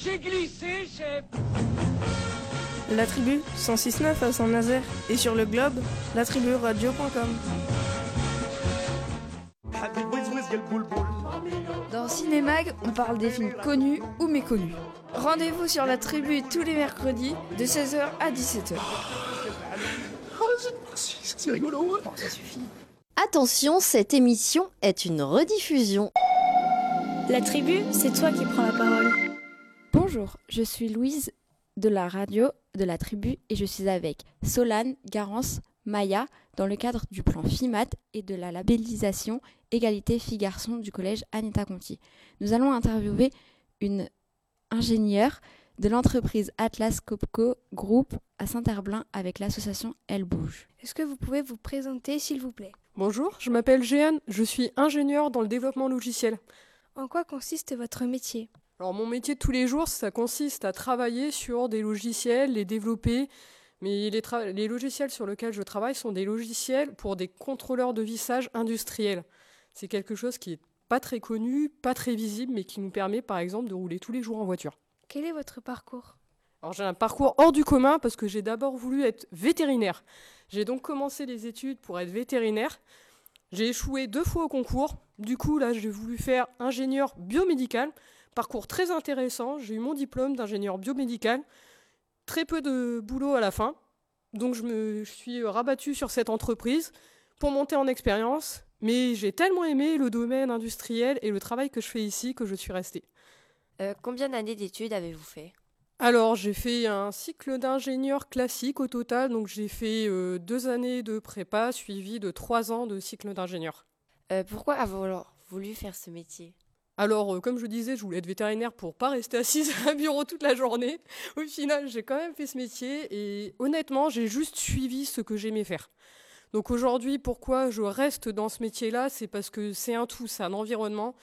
J'ai glissé, chef. La Tribu, 106.9 à Saint-Nazaire. Et sur le globe, latriburadio.com. Dans Cinémag, on parle des films connus ou méconnus. Rendez-vous sur La Tribu tous les mercredis de 16h à 17h. C'est rigolo. Bon, ça suffit. Attention, cette émission est une rediffusion. La Tribu, c'est toi qui prends la parole. Bonjour, je suis Louise de la radio de La Tribu et je suis avec Solane, Garance, Maya dans le cadre du plan FIMAT et de la labellisation Égalité Filles-Garçons du collège Anita Conti. Nous allons interviewer une ingénieure de l'entreprise Atlas Copco Group à Saint-Herblain avec l'association Elle Bouge. Est-ce que vous pouvez vous présenter, s'il vous plaît ? Bonjour, je m'appelle Jeanne, je suis ingénieure dans le développement logiciel. En quoi consiste votre métier ? Alors mon métier de tous les jours, ça consiste à travailler sur des logiciels, les développer, mais les logiciels sur lesquels je travaille sont des logiciels pour des contrôleurs de vissage industriels. C'est quelque chose qui est pas très connu, pas très visible, mais qui nous permet par exemple de rouler tous les jours en voiture. Quel est votre parcours ? Alors j'ai un parcours hors du commun parce que j'ai d'abord voulu être vétérinaire. J'ai donc commencé les études pour être vétérinaire. J'ai échoué 2 fois au concours. Du coup, là, j'ai voulu faire ingénieur biomédical. Parcours très intéressant. J'ai eu mon diplôme d'ingénieur biomédical. Très peu de boulot à la fin. Donc, je me suis rabattue sur cette entreprise pour monter en expérience. Mais j'ai tellement aimé le domaine industriel et le travail que je fais ici que je suis restée. Combien d'années d'études avez-vous fait ? Alors, j'ai fait un cycle d'ingénieur classique au total. Donc, j'ai fait 2 années de prépa suivies de 3 ans de cycle d'ingénieur. Pourquoi avez-vous voulu faire ce métier ? Alors, comme je disais, je voulais être vétérinaire pour pas rester assise à un bureau toute la journée. Au final, j'ai quand même fait ce métier et honnêtement, j'ai juste suivi ce que j'aimais faire. Donc aujourd'hui, pourquoi je reste dans ce métier-là, c'est parce que c'est un tout, c'est un environnement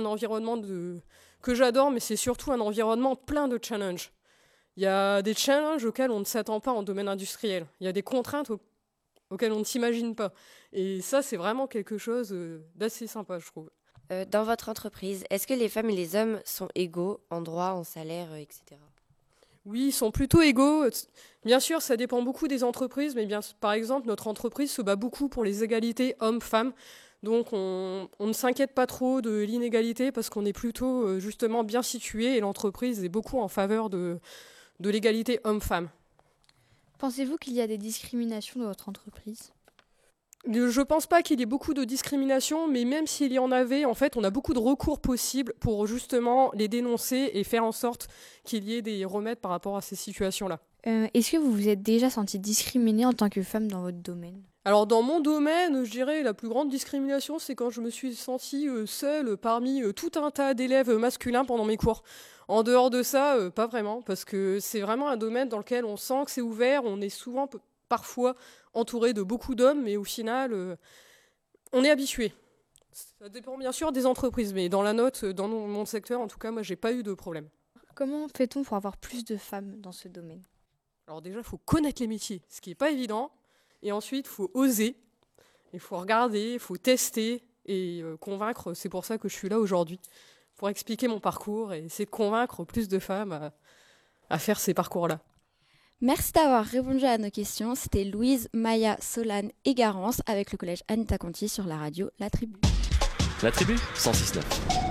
que j'adore, mais c'est surtout un environnement plein de challenges. Il y a des challenges auxquels on ne s'attend pas en domaine industriel. Il y a des contraintes auxquelles on ne s'imagine pas. Et ça, c'est vraiment quelque chose d'assez sympa, je trouve. Dans votre entreprise, est-ce que les femmes et les hommes sont égaux en droit, en salaire, etc. Oui, ils sont plutôt égaux. Bien sûr, ça dépend beaucoup des entreprises, mais par exemple, notre entreprise se bat beaucoup pour les égalités hommes-femmes. Donc, on ne s'inquiète pas trop de l'inégalité parce qu'on est plutôt justement bien situé et l'entreprise est beaucoup en faveur de l'égalité homme-femme. Pensez-vous qu'il y a des discriminations dans votre entreprise ? Je ne pense pas qu'il y ait beaucoup de discrimination, mais même s'il y en avait, en fait, on a beaucoup de recours possibles pour justement les dénoncer et faire en sorte qu'il y ait des remèdes par rapport à ces situations-là. Est-ce que vous vous êtes déjà senti discriminée en tant que femme dans votre domaine ? Alors dans mon domaine, je dirais la plus grande discrimination, c'est quand je me suis sentie seule parmi tout un tas d'élèves masculins pendant mes cours. En dehors de ça, pas vraiment, parce que c'est vraiment un domaine dans lequel on sent que c'est ouvert, on est souvent parfois entouré de beaucoup d'hommes, mais au final, on est habitué. Ça dépend bien sûr des entreprises, mais dans mon secteur, en tout cas, moi, j'ai pas eu de problème. Comment fait-on pour avoir plus de femmes dans ce domaine ? Alors déjà, il faut connaître les métiers, ce qui n'est pas évident. Et ensuite, il faut oser, il faut regarder, il faut tester et convaincre. C'est pour ça que je suis là aujourd'hui, pour expliquer mon parcours et essayer de convaincre plus de femmes à faire ces parcours-là. Merci d'avoir répondu à nos questions. C'était Louise, Maya, Solane et Garance avec le collège Anita Conti sur la radio La Tribu. La Tribu, 106.9.